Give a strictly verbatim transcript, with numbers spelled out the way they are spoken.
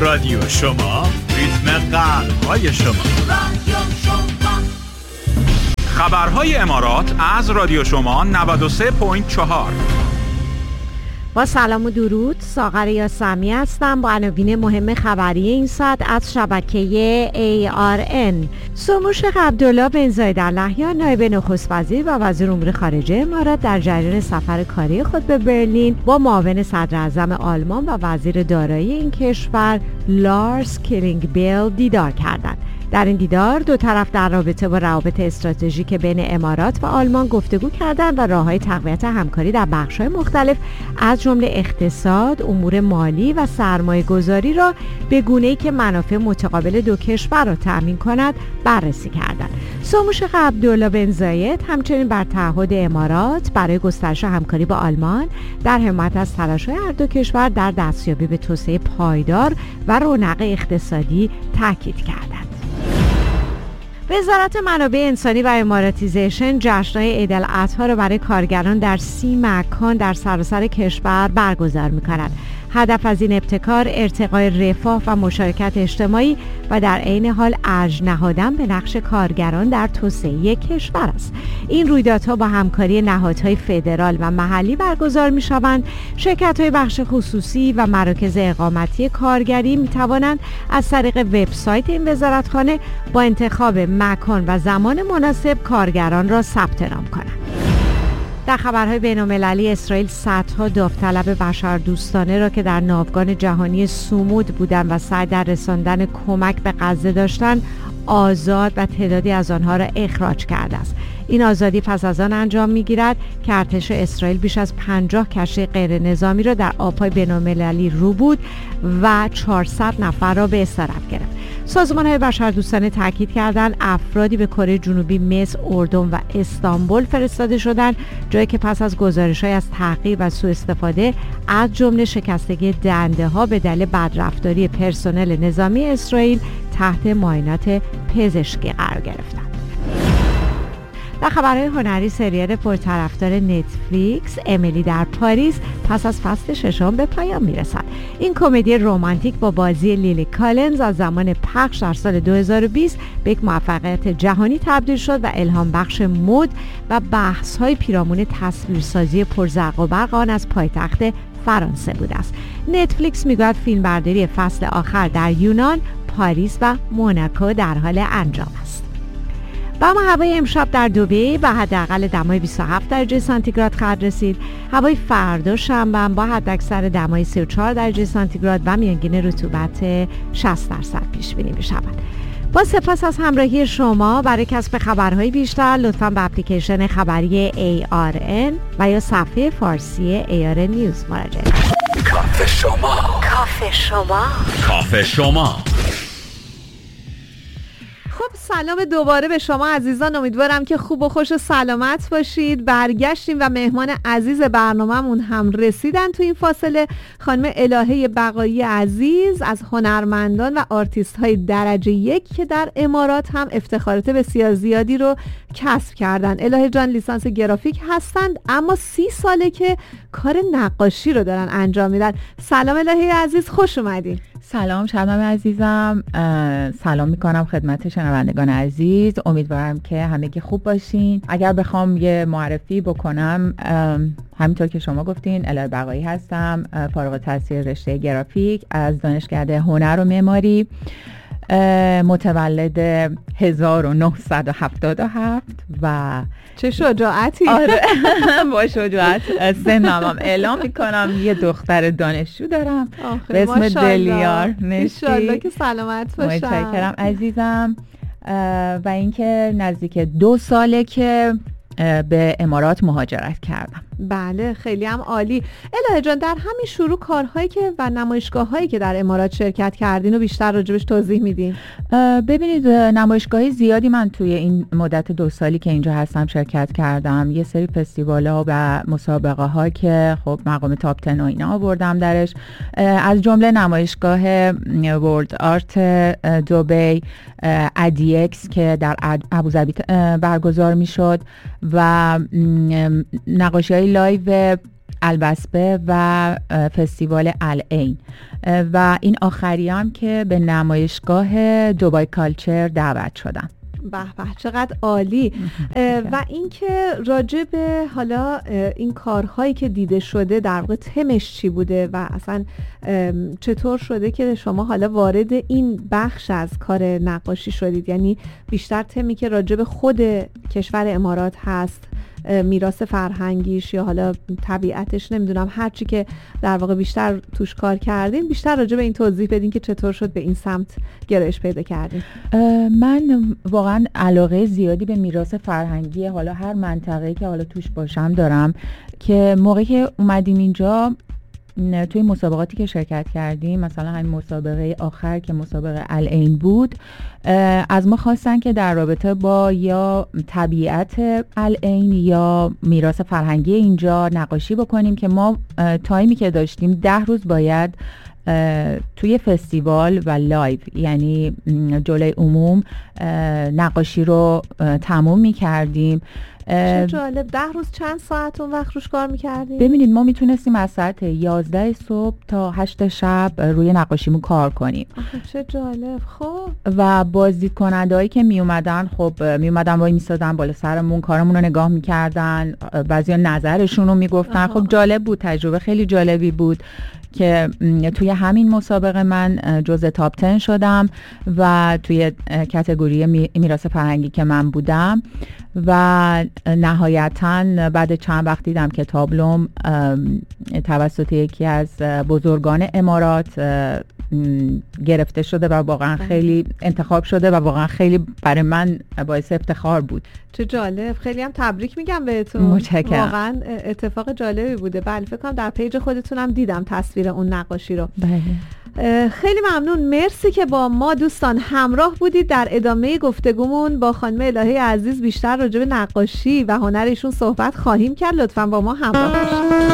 رادیو شما، ریتم قلب‌های شما. رادیو شما. خبرهای امارات از رادیو شما نود و سه ممیز چهار. با سلام و درود، ساغر یاسمی هستم با عناوین مهم خبری این ساعت از شبکه ای آر ان. سمو شیخ عبدالله بن زاید ال نهیان نایب نخست وزیر و وزیر امور خارجه امارات در جریان سفر کاری خود به برلین با معاون صدر اعظم آلمان و وزیر دارایی این کشور لارس کلینگبیل دیدار کردند. در این دیدار دو طرف در رابطه با روابط استراتژیک بین امارات و آلمان گفتگو کردند و راه‌های تقویت همکاری در بخش‌های مختلف از جمله اقتصاد، امور مالی و سرمایه‌گذاری را به گونه‌ای که منافع متقابل دو کشور را تأمین کند بررسی کردند. سمو شیخ عبدالله بن زاید همچنین بر تعهد امارات برای گسترش همکاری با آلمان در حمایت از تلاش‌های هر دو کشور در دستیابی به توسعه پایدار و رونق اقتصادی تاکید کردند. وزارت منابع انسانی و اماراتیزیشن جشن‌های عید الاضحی را برای کارگران در سی مکان در سراسر کشور برگزار می‌کند. هدف از این ابتکار ارتقای رفاه و مشارکت اجتماعی و در عین حال ارج نهادن به نقش کارگران در توسعه کشور است. این رویدادها با همکاری نهادهای فدرال و محلی برگزار می‌شوند. شرکت‌های بخش خصوصی و مراکز اقامتی کارگری می‌توانند از طریق وبسایت این وزارتخانه با انتخاب مکان و زمان مناسب کارگران را ثبت نام کنند. در خبرهای بین‌المللی اسرائیل صدها داوطلب بشردوستانه را که در ناوگان جهانی صمود بودند و سعی در رساندن کمک به غزه داشتند آزاد و تعدادی از آنها را اخراج کرده است. این آزادی پس از آن انجام می‌گیرد که ارتش اسرائیل بیش از پنجاه کشتی غیر نظامی را در آب‌های بین‌المللی روبود و چهارصد نفر را به اسارت گرفت. سازمان‌های بشردوستانه تاکید کردند افرادی به کره جنوبی، مصر، اردن و استانبول فرستاده شدند، جایی که پس از گزارش‌های از تحقیر و سوء استفاده از جمله شکستگی دنده‌ها به دلیل بدرفتاری پرسنل نظامی اسرائیل تحت معاینات پزشکی قرار گرفتند. در خبرهای هنری سریال پرطرفدار نتفلیکس امیلی در پاریس پس از فصل ششم به پایان میرسد. این کمدی رمانتیک با بازی لیلی کالنز از زمان پخش در سال دو هزار و بیست به یک موفقیت جهانی تبدیل شد و الهام بخش مد و بحث‌های پیرامون تصویرسازی پرزرق و برق آن از پایتخت فرانسه بوده است. نتفلیکس میگوید فیلمبرداری فصل آخر در یونان، پاریس و موناکو در حال انجام است. با ما هوای امشب در دبی با حداقل دمای بیست و هفت درجه سانتیگراد خواهد رسید. هوای فردا شنبه با حداکثر دمای سی و چهار درجه سانتیگراد و میانگین رطوبت شصت درصد پیش بینی می‌شود. با سپاس از همراهی شما. برای کسب خبرهای بیشتر لطفاً به اپلیکیشن خبری ای آر ان و یا صفحه فارسی ای آر ان نیوز مراجعه کنید. کافه شما، کافه شما، کافه شما. خب سلام دوباره به شما عزیزان، امیدوارم که خوب و خوش و سلامت باشید. برگشتیم و مهمان عزیز برنامه‌مون هم رسیدن تو این فاصله. خانم الهه بقایی عزیز از هنرمندان و آرتیست های درجه یک که در امارات هم افتخارات بسیار زیادی رو کسب کردن. الهه جان لیسانس گرافیک هستند اما سی ساله که کار نقاشی رو دارن انجام میدن. سلام الهه عزیز، خوش اومدین. سلام شبنم عزیزم، سلام میکنم خدمت شنوندگان عزیز. امیدوارم که همگی خوب باشین. اگر بخوام یه معرفی بکنم، همینطور که شما گفتین الهه بقایی هستم، فارغ التحصیل رشته گرافیک از دانشکده هنر و معماری، متولد هزار و نهصد و هفتاد و هفت و چه شجاعتی. آره با شجاعت سنم هم اعلام میکنم. یه دختر دانشجو دارم به اسم دلیار نشتی. انشالله که سلامت باشم. متشکرم عزیزم. و اینکه نزدیک دو ساله که به امارات مهاجرت کردم. بله خیلی هم عالی. الهه جان، در همین شروع کارهایی که و نمایشگاه‌هایی که در امارات شرکت کردین و بیشتر راجبش توضیح میدین؟ ببینید نمایشگاهی زیادی من توی این مدت دو سالی که اینجا هستم شرکت کردم. یه سری فستیوال‌ها و مسابقه‌ها که خب مقام تاپ ده و اینا آوردم درش، از جمله نمایشگاه ورلد آرت دبی ادیکس که در ابوظبی برگزار میشد و نقاشی‌های لایو البسبه و فستیوال العین و این آخری هم که به نمایشگاه دوبای کالچر دعوت شدم. به به چقدر عالی. و اینکه راجع به حالا این کارهایی که دیده شده در واقع تمش چی بوده و اصلا چطور شده که شما حالا وارد این بخش از کار نقاشی شدید؟ یعنی بیشتر تمی که راجع به خود کشور امارات هست، میراث فرهنگیش یا حالا طبیعتش، نمیدونم، هرچی که در واقع بیشتر توش کار کردین، بیشتر راجع به این توضیح بدین که چطور شد به این سمت گرایش پیدا کردین. من واقعا علاقه زیادی به میراث فرهنگی حالا هر منطقه‌ای که حالا توش باشم دارم که موقعی که اومدیم اینجا توی مسابقاتی که شرکت کردیم، مثلا همین مسابقه آخر که مسابقه العین بود، از ما خواستن که در رابطه با یا طبیعت العین یا میراث فرهنگی اینجا نقاشی بکنیم که ما تایمی که داشتیم ده روز باید توی فستیوال و لایو، یعنی جلوی عموم، نقاشی رو تموم می کردیم. چه جالب. ده روز چند ساعت اون وقت روش کار میکردیم؟ ببینید ما میتونستیم از ساعت یازده صبح تا هشت شب روی نقاشیمون کار کنیم. آخه چه جالب. خب و بازدید کننده هایی که میومدن، خب میومدن وای میستادن بالا سرمون، کارمون رو نگاه میکردن، بعضیا نظرشون رو میگفتن. خب جالب بود، تجربه خیلی جالبی بود که توی همین مسابقه من جزء تاپ ده شدم و توی کاتگوری میراث فرهنگی که من بودم و نهایتاً بعد چند وقت دیدم که تابلوم توسط یکی از بزرگان امارات گرفته شده و واقعا خیلی انتخاب شده و واقعا خیلی برای من باعث افتخار بود. چه جالب. خیلی هم تبریک میگم بهتون. متشکرم. واقعا اتفاق جالبی بوده. بله فکر کنم در پیج خودتونم دیدم تصویر اون نقاشی رو. بله. خیلی ممنون. مرسی که با ما دوستان همراه بودید. در ادامه گفتگومون با خانم الهه عزیز بیشتر راجع به نقاشی و هنر ایشون صحبت خواهیم کرد. لطفاً با ما همراه باشید.